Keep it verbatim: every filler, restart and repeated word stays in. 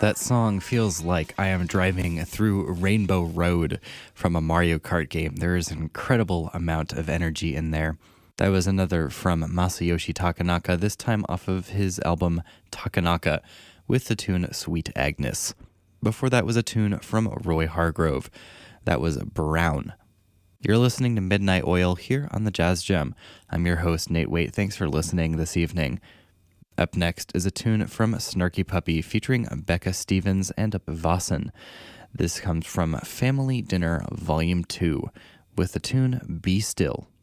That song feels like I am driving through Rainbow Road from a Mario Kart game. There is an incredible amount of energy in there. That was another from Masayoshi Takanaka, this time off of his album Takanaka, with the tune Sweet Agnes. Before that was a tune from Roy Hargrove. That was Brown. You're listening to Midnight Oil here on the Jazz Gem. I'm your host, Nate Waite. Thanks for listening this evening. Up next is a tune from Snarky Puppy featuring Becca Stevens and Vasan. This comes from Family Dinner Volume two with the tune Be Still.